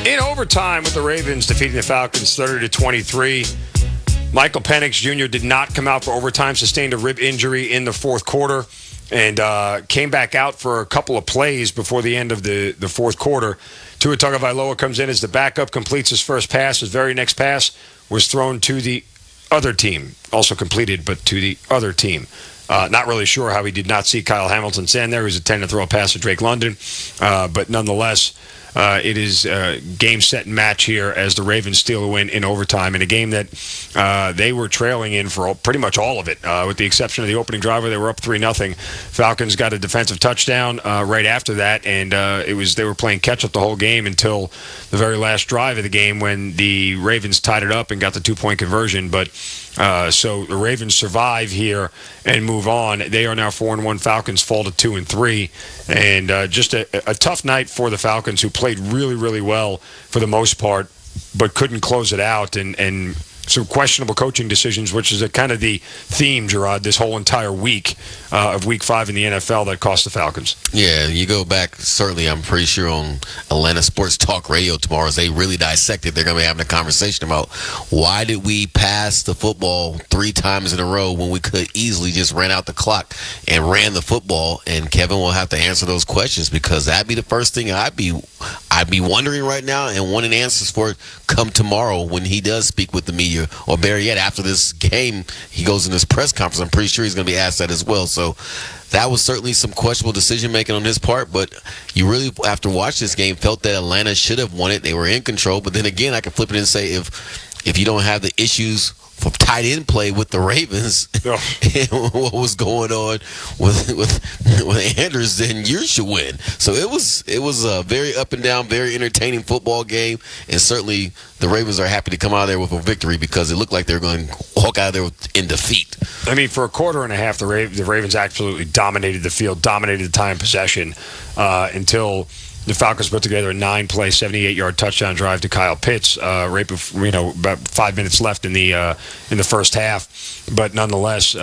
In overtime with the Ravens defeating the Falcons 30-23. Michael Penix Jr. did not come out for overtime, sustained a rib injury in the fourth quarter, and came back out for a couple of plays before the end of the fourth quarter. Tua Tagovailoa comes in as the backup, completes his first pass. His very next pass was thrown to the other team, also completed, but to the other team. Not really sure how he did not see Kyle Hamilton stand there. He was intending to throw a pass to Drake London, but nonetheless, it is game, set, and match here as the Ravens steal a win in overtime in a game that they were trailing in for pretty much all of it, with the exception of the opening drive where they were up 3-0. Falcons got a defensive touchdown right after that, and they were playing catch-up the whole game until the very last drive of the game when the Ravens tied it up and got the two-point conversion. But so the Ravens survive here and move on. They are now 4-1. Falcons fall to 2-3, and just a tough night for the Falcons, who played really, really well for the most part, but couldn't close it out, and some questionable coaching decisions, which is kind of the theme, Gerard, this whole entire week of Week 5 in the NFL that cost the Falcons. Yeah, you go back, certainly, I'm pretty sure on Atlanta Sports Talk Radio tomorrow, as they really dissect it, they're going to be having a conversation about why did we pass the football 3 times in a row when we could easily just ran out the clock and ran the football, and Kevin will have to answer those questions, because that'd be the first thing I'd be wondering right now and wanting answers for it come tomorrow when he does speak with the media, or better yet, after this game, he goes in this press conference. I'm pretty sure he's going to be asked that as well. So that was certainly some questionable decision-making on his part, but you really, after watching this game, felt that Atlanta should have won it. They were in control, but then again, I can flip it and say if you don't have the issues for tight end play with the Ravens and what was going on with Andrews, then you should win. So it was a very up and down, very entertaining football game, and certainly the Ravens are happy to come out of there with a victory, because it looked like they were going to walk out of there in defeat. I mean, for a quarter and a half, the Ravens absolutely dominated the field, dominated the time possession until the Falcons put together a 9-play, 78-yard touchdown drive to Kyle Pitts, right before, about 5 minutes left in the first half. But nonetheless,